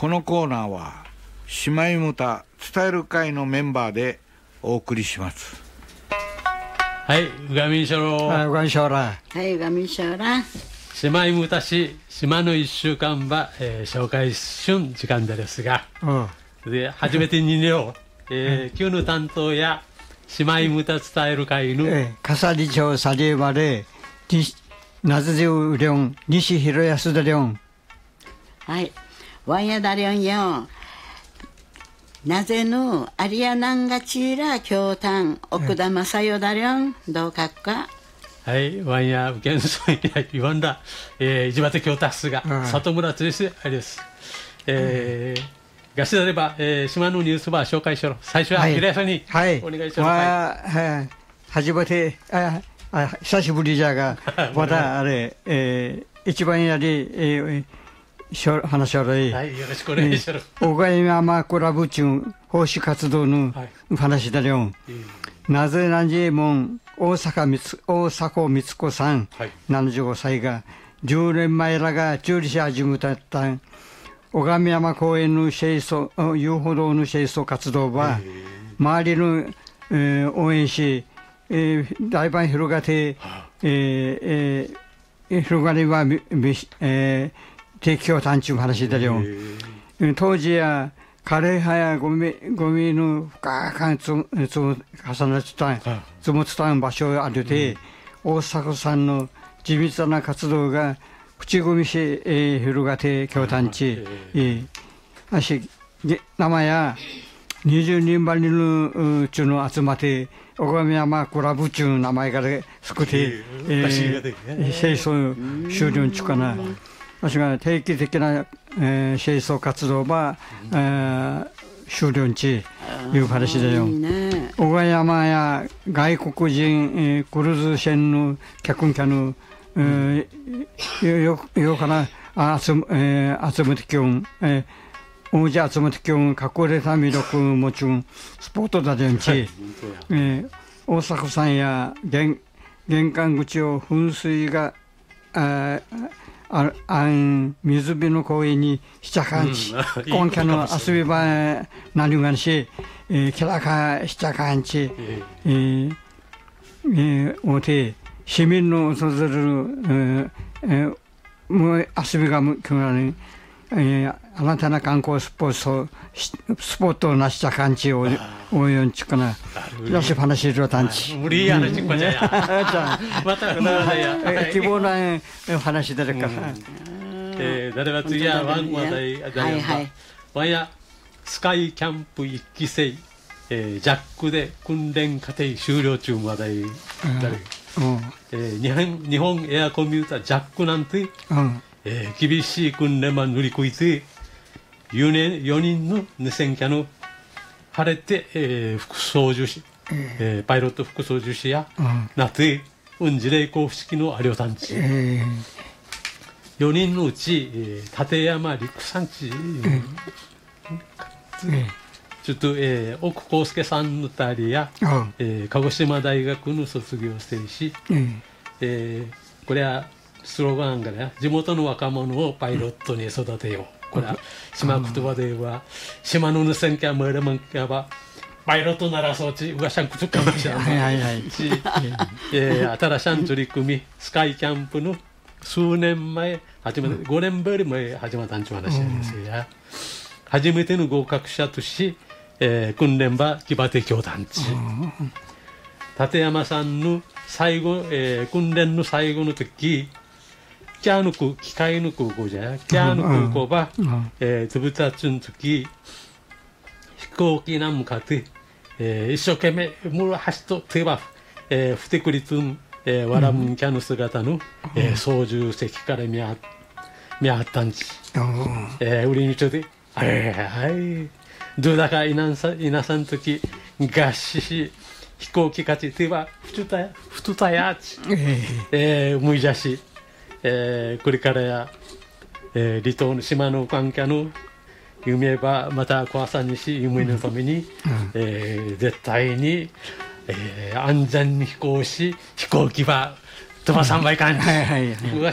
このコーナーは島いむた伝える会のメンバーでお送りします。 はい、うがみんしょろ。 うがみんしょら。 はい、うがみんしょら。 島いむた市島の一週間ば、紹介しゅん時間ですが、で初めてにねよ、旧の担当や島いむた伝える会の、 笠利町サリエバレなずじうりょん西広安だりょん。 はい、ワンヤだりょんよ。なぜぬアリアナンガチーラ京丹奥田正代だりょん、どうかっか。 はい、ワンヤ現在や言わんだ、一番京丹すが里村ついしありです。がしであれば、島のニュースば紹介しろ。最初は平井さんにお願いします。 はい、初めて久しぶりじゃがまたあれ、一番やり、話し合い、 はい、よろしくお願いします。 岡山クラブ中奉仕活動の話だよ。なぜなんじもん大迫光子さん、75歳が10年前らが中理し始めた岡山公園の清掃遊歩道の清掃活動は周りの、応援し、大盤広がって広がりは提供探知の話だよ。当時や枯れ葉やゴミの深く重なった積もった場所があるで、大迫さんの地道な活動が口込みし、広がって京探知生や20人ばりの中の集まって岡山クラブ中の名前から作って、清掃終了中かな。私が定期的な、清掃活動は終了地いう話だよ。岡山や外国人、クルーズ船の客のよから集めてきょん、大勢集めてきょん隠れた魅力もちろんスポットだよんち、大阪さんや玄関口を噴水が水辺の公園にしちゃかんち、今季の遊び場なりがんし、キャラかしちゃかんち、おて市民の訪れる遊びが向くらに、新たな観光スポットをなしちゃかんちを応援ちかな。よし話しろたんち。 無理やなちっこじゃや。また希望な話だれか。 誰は次はワン話題ワンやスカイキャンプ1期生、ジャックで訓練過程終了中話題だれ。日本エアコミュータージャックなんて、厳しい訓練を乗り越えて4人の無線機の晴れて、副操縦士、パイロット副操縦士やなって事例公式のありょたんち、4人のうち、立山陸山地、ちょっと、奥康介さんの2人や、鹿児島大学の卒業生し、これはスローガンがね、地元の若者をパイロットに育てよう。これは島言葉では島の無線機はムールマンキャバパイロットならそうちうがしゃんくつかもしれないし、新しい取り組みスカイキャンプの数年前始めた、5年ぶり前始まったんちゅう話ですよ。初めての合格者とし、訓練は木場京団地、立山さんの最後、訓練の最後の時キャーの機械の空港じゃキャーの空港はつぶたつの時飛行機に向かって、一生懸命もう走っと手はふてくりつんわらむんキャの姿の操縦席から見あったんち、売りにちょではいどうだかいなさん時合死し飛行機勝ち手はふとたやちむいじゃしこれからや、離島の島の関係の夢はまた小朝にし夢のために、絶対に、安全に飛行し飛行機は飛ばさんばいかんち、うわ